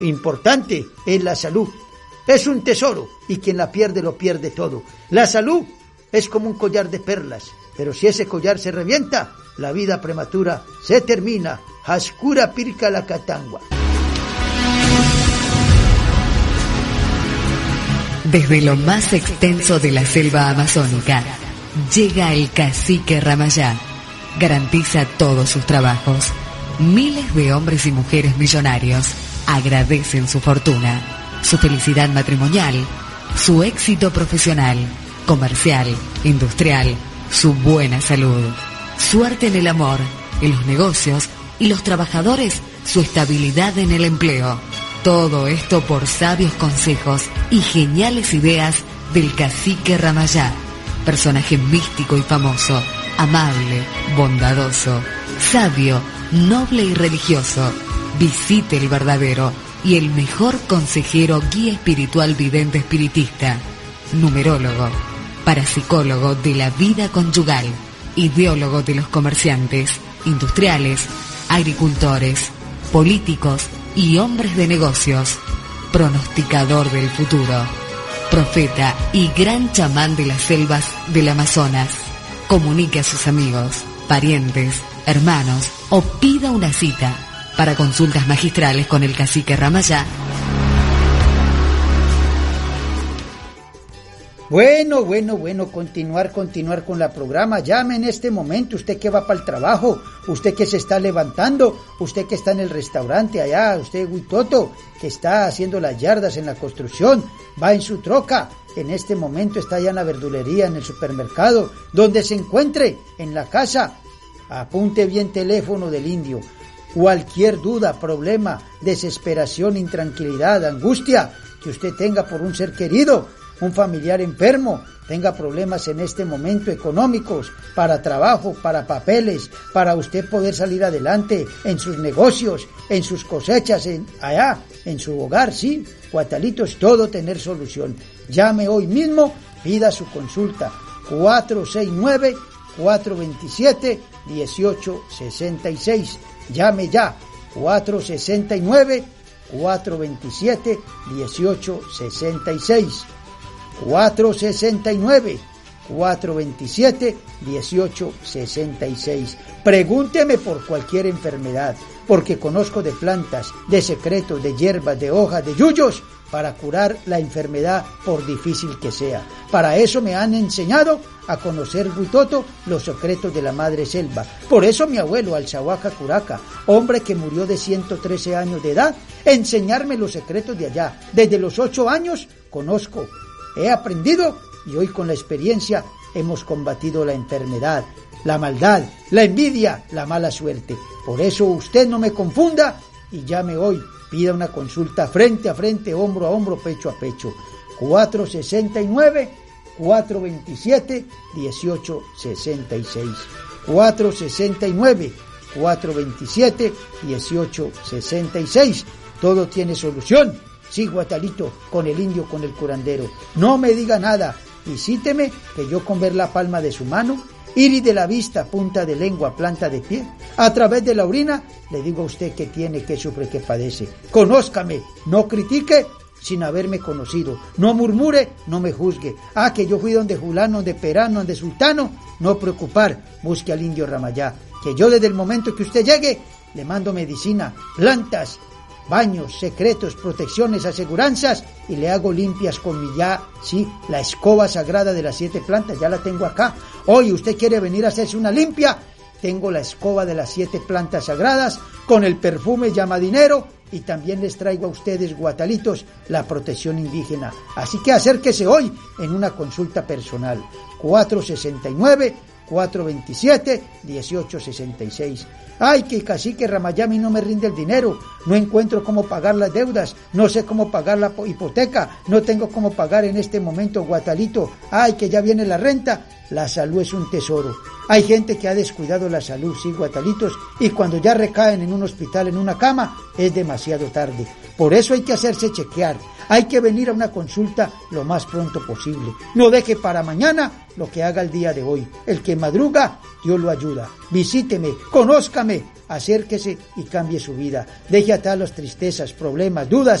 importante es la salud. Es un tesoro y quien la pierde lo pierde todo. La salud es como un collar de perlas, pero si ese collar se revienta, la vida prematura se termina. Haskura pirka la catangua. Desde lo más extenso de la selva amazónica, llega el cacique Ramayá. Garantiza todos sus trabajos. Miles de hombres y mujeres millonarios agradecen su fortuna, su felicidad matrimonial, su éxito profesional, comercial, industrial, su buena salud, suerte en el amor, en los negocios y los trabajadores, su estabilidad en el empleo. Todo esto por sabios consejos y geniales ideas del cacique Ramayá, personaje místico y famoso, amable, bondadoso, sabio, noble y religioso. Visite el verdadero y el mejor consejero, guía espiritual, vidente espiritista, numerólogo, parapsicólogo de la vida conyugal, ideólogo de los comerciantes, industriales, agricultores, políticos y hombres de negocios, pronosticador del futuro, profeta y gran chamán de las selvas del Amazonas. Comunique a sus amigos, parientes, hermanos o pida una cita para consultas magistrales con el cacique Ramayá. Bueno, continuar con la programa. Llame en este momento, usted que va para el trabajo, usted que se está levantando, usted que está en el restaurante allá, usted Huitoto, que está haciendo las yardas en la construcción, va en su troca, en este momento está allá en la verdulería, en el supermercado, donde se encuentre, en la casa. Apunte bien teléfono del indio. Cualquier duda, problema, desesperación, intranquilidad, angustia que usted tenga por un ser querido, un familiar enfermo, tenga problemas en este momento económicos, para trabajo, para papeles, para usted poder salir adelante en sus negocios, en sus cosechas, allá, en su hogar, sí, Guatalitos, todo tener solución. Llame hoy mismo, pida su consulta, 469-427-1866. Llame ya, 469-427-1866. 469-427-1866. Pregúnteme por cualquier enfermedad, porque conozco de plantas, de secretos, de hierbas, de hojas, de yuyos, para curar la enfermedad por difícil que sea. Para eso me han enseñado a conocer, Huitoto, los secretos de la madre selva. Por eso mi abuelo, Alzahuaca Curaca, hombre que murió de 113 años de edad, enseñarme los secretos de allá. Desde los 8 años conozco, he aprendido y hoy con la experiencia hemos combatido la enfermedad, la maldad, la envidia, la mala suerte. Por eso usted no me confunda y llame hoy. Pida una consulta frente a frente, hombro a hombro, pecho a pecho. 469-427-1866. 469-427-1866. Todo tiene solución. Sí, Guatalito, con el indio, con el curandero. No me diga nada. Visíteme, que yo con ver la palma de su mano, iris de la vista, punta de lengua, planta de pie, a través de la orina, le digo a usted que tiene, que sufre, que padece. Conózcame, no critique sin haberme conocido. No murmure, no me juzgue. Ah, que yo fui donde Julano, donde Perano, donde Sultano. No preocupar, busque al indio Ramayá, que yo desde el momento que usted llegue, le mando medicina, plantas, baños, secretos, protecciones, aseguranzas, y le hago limpias con mi la escoba sagrada de las 7 plantas, ya la tengo acá. Hoy usted quiere venir a hacerse una limpia, tengo la escoba de las 7 plantas sagradas, con el perfume llamadinero, y también les traigo a ustedes, Guatalitos, la protección indígena. Así que acérquese hoy en una consulta personal, 469-427-1866. Ay, que cacique Ramayá, a mí no me rinde el dinero, no encuentro cómo pagar las deudas, no sé cómo pagar la hipoteca, no tengo cómo pagar en este momento, Guatalito. Ay, que ya viene la renta. La salud es un tesoro. Hay gente que ha descuidado la salud, sí, Guatalitos, y cuando ya recaen en un hospital, en una cama, es demasiado tarde. Por eso hay que hacerse chequear, hay que venir a una consulta lo más pronto posible. No deje para mañana lo que haga el día de hoy. El que madruga, Dios lo ayuda. Visíteme, conózcame, acérquese y cambie su vida. Deje atrás las tristezas, problemas, dudas